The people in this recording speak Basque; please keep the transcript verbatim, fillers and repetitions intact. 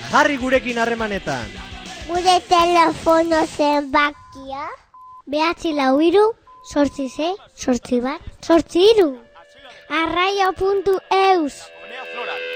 jarri gurekin harremanetan. Gure telefono zenbakia behatzi lau hiru, zortzi sei, zortzi bat, zortzi hiru. Arraio puntu eus.